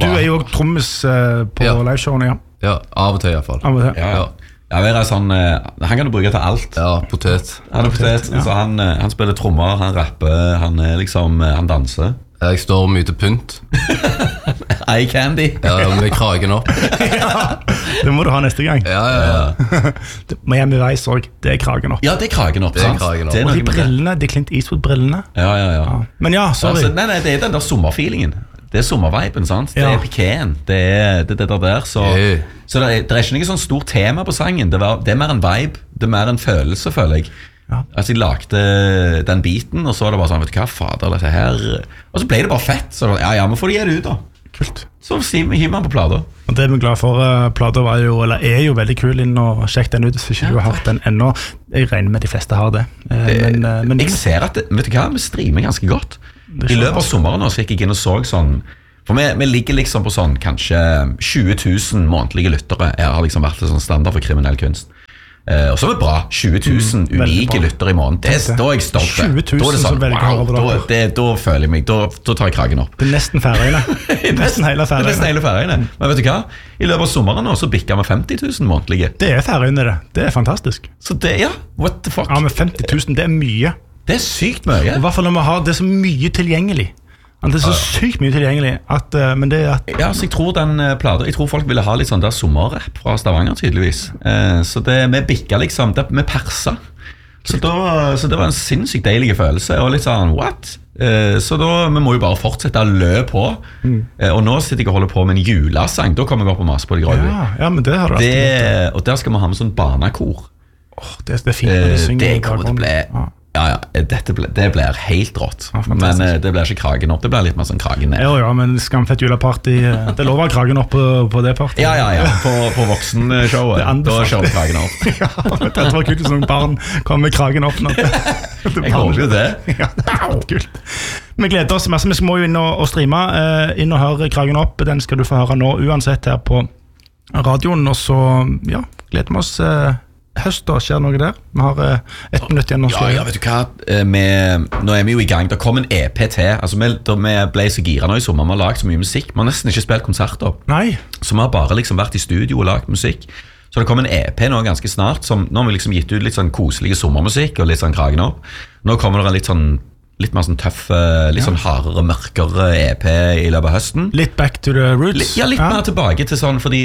du jo også trommis på liveshowene, Ja, av og til i hvert fall. Ja, sånn, han kan du bruke til alt. Ja, potet. Han potet, så han spiller trommer, han rapper, han danser. Jeg står mye til pynt. Eye candy. Ja, med kragen opp. Det må du ha neste gang. Ja. Miami Vice også, det kragen opp. Ja, det kragen opp, sant? Kragen opp. Og de brillene, de Clint Eastwood-brillene. Ja. Men sorry. Nei, det den der sommerfeelingen. Det sommerviben, sant? Det pikeen. Det det der. Så det ikke noe sånn stort tema på sangen. Det mer en vibe. Det mer en følelse, føler jeg. Altså, jeg lagde den biten, og så var det bare sånn, vet du hva, fader, dette her. Og så ble det bare fett. Så ja, men får de det ut da. Kult. Så hiver man på plata. Og det vi glad for, plata er jo veldig kul inn og sjekk den ut hvis ikke du har hørt den ennå. Jeg regner med de fleste har det. Men jeg ser at, vet du hva, vi streamer ganske godt. I løpet av sommeren nå så gikk jeg inn og så sånn, for vi ligger liksom på sånn kanskje 20 000 månedlige lyttere. Jeg har liksom vært sånn standard for kriminell kunst. Og så er det bra, 20 000 unike lyttere i måneden. Da er jeg stolt. 20 000 som velger å høre på dere. Da føler jeg meg, da tar jeg kragen opp. Det er nesten Færøyene. Nesten hele Færøyene. Men vet du hva? I løpet av sommeren nå så bikker vi 50 000 månedlige. Det er Færøyene det. Det er fantastisk. Så what the fuck? Ja, men 50 000, det er mye. Det er sykt mye. I hvert fall når vi har det så mye tilgjengelig. Det er så sykt mye tilgjengelig men det Ja, så jeg tror jeg tror folk ville ha litt sånn der sommerrapp fra Stavanger tydeligvis. Så vi bikket liksom, vi persa. Så det var en sinnssykt deilig følelse. Og litt sånn, what? Så vi må jo bare fortsette å løpe på. Og nå sitter jeg og holder på med en julesang. Da kommer vi opp og maser på det grøy. Ja, men det har du alltid. Og der skal vi ha med sånn barnekor. Det er fint når de synger. Det kommer til å bli det blir helt rått. Men det blir ikke kragen opp. Det blir litt mer sånn kragen ned. Ja, men skamfett juleparty. Det lover kragen opp på det party. Ja, på voksenshowet. Da kjører vi kragen opp. Ja, det var kult som barn kom med kragen opp. Jeg håper jo det. Ja, kult. Vi gleder oss masse. Vi må jo inn og streame. Inn og høre kragen opp. Den skal du få høre nå uansett her på radioen. Og så gleder vi oss høst da, skjer noe der. Vi har 1 minutt igjen. Ja, vet du hva? Nå er vi jo i gang. Det kom en EP til. Altså, vi ble så gira nå i sommer. Vi har lagt så mye musikk. Vi har nesten ikke spilt konserter. Nei. Så vi har bare liksom vært i studio og lagt musikk. Så det kom en EP nå ganske snart. Nå har vi liksom gitt ut litt sånn koselige sommermusikk og litt sånn kragen opp. Nå kommer det litt mer sånn tøff, litt sånn hardere, mørkere EP i løpet av høsten. Litt back to the roots. Litt mer tilbake til sånn, fordi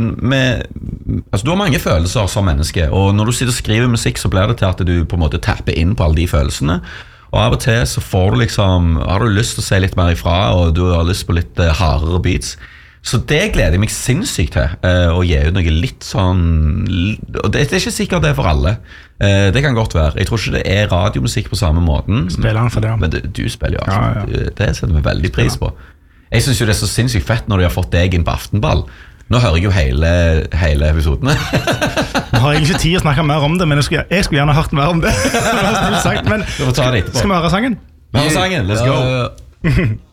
altså, du har mange følelser som menneske, og når du sitter og skriver musikk, så blir det til at du på en måte tapper inn på alle de følelsene. Og av og til så får du liksom, har du lyst til å se litt mer ifra, og du har lyst på litt hardere beats. Så det gleder jeg meg sinnssykt til, å gi ut noe litt sånn, og det er ikke sikkert det er for alle. Det kan godt være. Jeg tror ikke det er radiomusikk på samme måten. Spiller han for det? Men du spiller jo absolutt. Det setter vi veldig pris på. Jeg synes jo det er så sinnssykt fett når de har fått deg inn på Aftenball. Nå hører jeg jo hele episodene. Jeg har egentlig ikke tid å snakke mer om det, men jeg skulle gjerne hørt mer om det. Men skal vi høre sangen? Vi hører sangen, let's go.